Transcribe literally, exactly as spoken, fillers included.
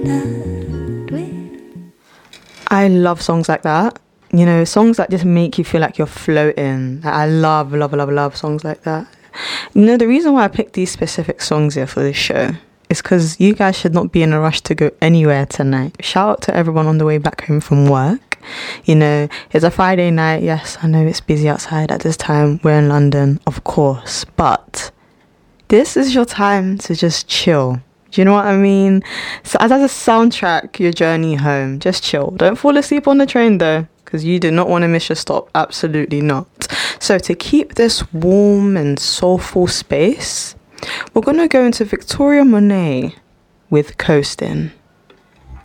I love songs like that. You know, songs that just make you feel like you're floating. I love, love, love, love songs like that. You know, the reason why I picked these specific songs here for this show is because you guys should not be in a rush to go anywhere tonight. Shout out to everyone on the way back home from work. You know, it's a Friday night. Yes, I know it's busy outside at this time. We're in London, of course. But this is your time to just chill. Do you know what I mean? So as, as a soundtrack, your journey home, just chill. Don't fall asleep on the train though, because you do not want to miss your stop. Absolutely not. So to keep this warm and soulful space, we're going to go into Victoria Monet with Coastin'.